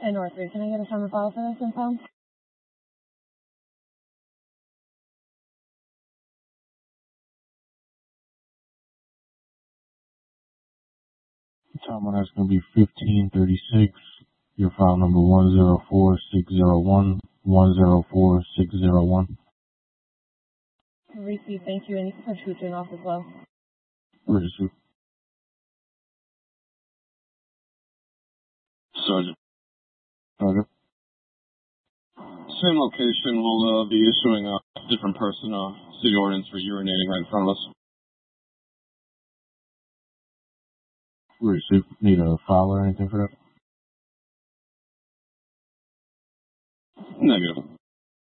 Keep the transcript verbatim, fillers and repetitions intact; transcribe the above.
ten North three, can I get a summon file for this info? Time on that's going to be fifteen thirty-six. Your file number one zero four six zero one, one zero four six zero one. Received, thank you, and you can put shooting off as well. Receive. Sergeant. Sergeant. Same location. We'll uh, be issuing a different person a city ordinance for urinating right in front of us. Receive. Need a file or anything for that? Negative.